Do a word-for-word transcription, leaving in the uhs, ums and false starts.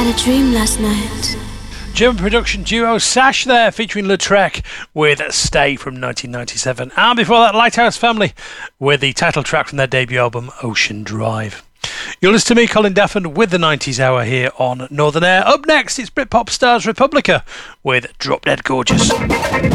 I had a dream last night. German production duo Sash there, featuring Lautrec with Stay from nineteen ninety-seven. And before that, Lighthouse Family with the title track from their debut album, Ocean Drive. You'll listen to me, Colin Daffin, with the nineties Hour here on Northern Air. Up next, it's Britpop stars Republica with Drop Dead Gorgeous.